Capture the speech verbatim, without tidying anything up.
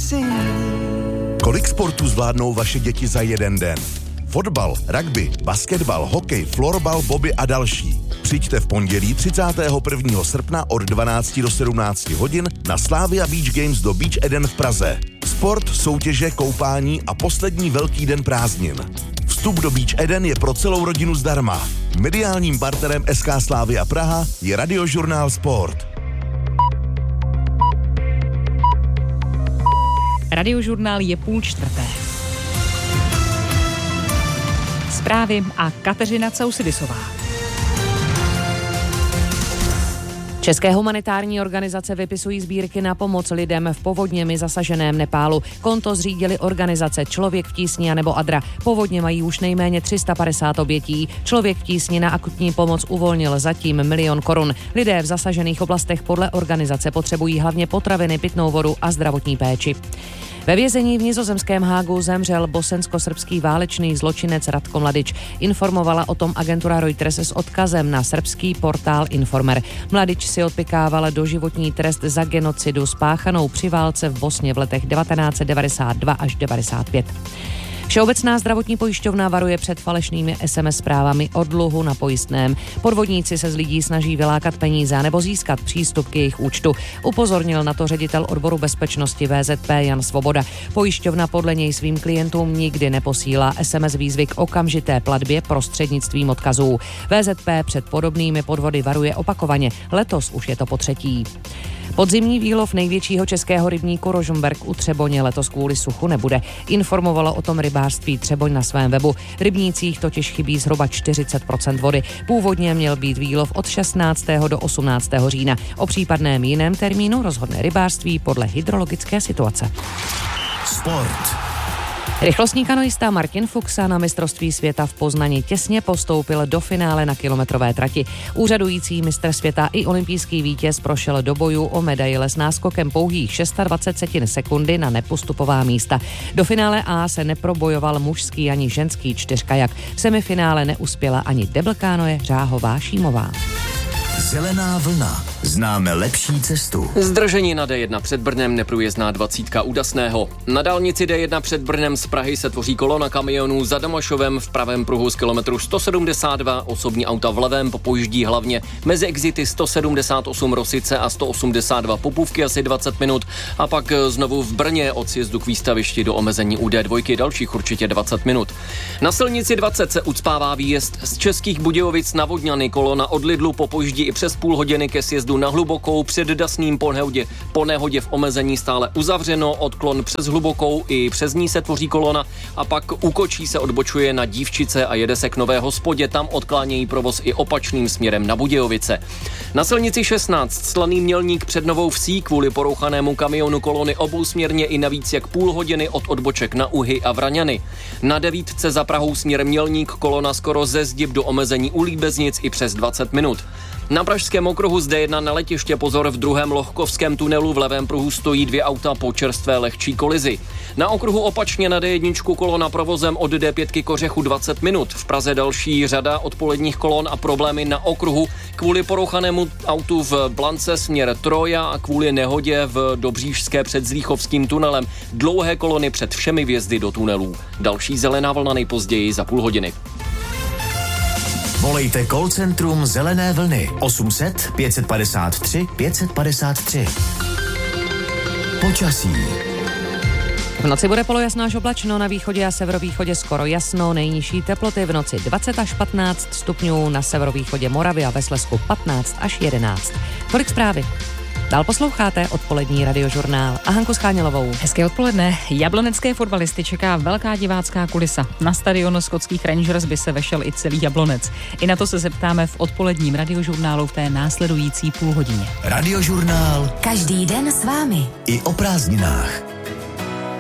Kolik sportů zvládnou vaše děti za jeden den? Fotbal, rugby, basketbal, hokej, florbal, bobby a další. Přijďte v pondělí třicátého prvního srpna od dvanácti do sedmnácti hodin na Slavia Beach Games do Beach Eden v Praze. Sport, soutěže, koupání a poslední velký den prázdnin. Vstup do Beach Eden je pro celou rodinu zdarma. Mediálním partnerem S K Slavia Praha je Radiožurnál Sport. Radiožurnál je půl čtvrté. Zprávy a Kateřina Causidisová. České humanitární organizace vypisují sbírky na pomoc lidem v povodněmi zasaženém Nepálu. Konto zřídili organizace Člověk v tísni nebo Adra. Povodně mají už nejméně tři sta padesát obětí. Člověk v tísni na akutní pomoc uvolnil zatím milion korun. Lidé v zasažených oblastech podle organizace potřebují hlavně potraviny, pitnou vodu a zdravotní péči. Ve vězení v nizozemském Hágu zemřel bosensko-srbský válečný zločinec Ratko Mladič. Informovala o tom agentura Reuters s odkazem na srbský portál Informer. Mladič si odpykával doživotní trest za genocidu spáchanou při válce v Bosně v letech devatenáct devadesát dva až devadesát pět. Všeobecná zdravotní pojišťovna varuje před falešnými es em es zprávami o dluhu na pojistném. Podvodníci se z lidí snaží vylákat peníze nebo získat přístup k jejich účtu. Upozornil na to ředitel odboru bezpečnosti vé zet pé Jan Svoboda. Pojišťovna podle něj svým klientům nikdy neposílá es em es výzvy k okamžité platbě prostřednictvím odkazů. vé zet pé před podobnými podvody varuje opakovaně. Letos už je to potřetí. Podzimní výlov největšího českého rybníku Rožmberk u Třeboně letos kvůli suchu nebude. Informovalo o tom rybářství Třeboň na svém webu. V rybnících totiž chybí zhruba čtyřicet procent vody. Původně měl být výlov od šestnáctého do osmnáctého října. O případném jiném termínu rozhodne rybářství podle hydrologické situace. Sport. Rychlostní kanoista Martin Fuxa na mistrovství světa v Poznani těsně postoupil do finále na kilometrové trati. Úřadující mistr světa i olympijský vítěz prošel do bojů o medaile s náskokem pouhých dvacet šest setin sekundy na nepostupová místa. Do finále A se neprobojoval mužský ani ženský čtyřkajak. V semifinále neuspěla ani deblkánoje Řáhová Šímová. Zelená vlna. Známe lepší cestu. Zdržení na dé jedna před Brnem, neprůjezdná dvacítka u Dasného. Na dálnici dé jedna před Brnem z Prahy se tvoří kolona kamionů za Domošovem v pravém pruhu z kilometru sto sedmdesát dva, osobní auta v levém popojíždí hlavně mezi exity sto sedmdesát osm Rosice a sto osmdesát dva Popůvky asi dvacet minut a pak znovu v Brně od sjezdu k výstavišti do omezení u dé dva dalších určitě dvacet minut. Na silnici dvacet se ucpává výjezd z Českých Budějovic na Vodňany, kolona od Lidlu popojíždí i přes půl hodiny ke sjezdu na Hlubokou, před Dasným po nehodě, po nehodě v omezení stále uzavřeno, odklon přes Hlubokou, i přes ní se tvoří kolona a pak u Kočí se odbočuje na Dívčice a jede se k Nové Hospodě, tam odklánějí provoz i opačným směrem na Budějovice. Na silnici šestnáct Slaný Mělník před Novou Vsí kvůli porouchanému kamionu kolony obousměrně i navíc jak půl hodiny od odboček na Uhy a Vraňany. Na devítce za Prahou směr Mělník kolona skoro ze Zdib do omezení u Líbeznic i přes dvacet minut. Na pražském okruhu z dé jedna na letiště pozor, v druhém Lohkovském tunelu v levém pruhu stojí dvě auta po čerstvé lehčí kolizi. Na okruhu opačně na dé jedna kolona provozem od dé pět Kořechu dvacet minut. V Praze další řada odpoledních kolon a problémy na okruhu kvůli porouchanému autu v Blance směr Troja a kvůli nehodě v Dobříšské před Zlíchovským tunelem. Dlouhé kolony před všemi vjezdy do tunelů. Další zelená vlna nejpozději za půl hodiny. Volejte call centrum Zelené vlny osm set pět padesát tři pět padesát tři. Počasí. V noci bude polojasno až oblačno, na východě a severovýchodě skoro jasno, nejnižší teploty v noci dvacet až patnáct stupňů, na severovýchodě Moravy a ve Slezsku patnáct až jedenáct. Tolik zprávy. Dál posloucháte odpolední radiožurnál a Hanku Schánělovou. Hezké odpoledne. Jablonecké fotbalisty čeká velká divácká kulisa. Na stadionu skotských Rangers by se vešel i celý Jablonec. I na to se zeptáme v odpoledním radiožurnálu v té následující půl hodině. Radiožurnál. Každý den s vámi. I o prázdninách.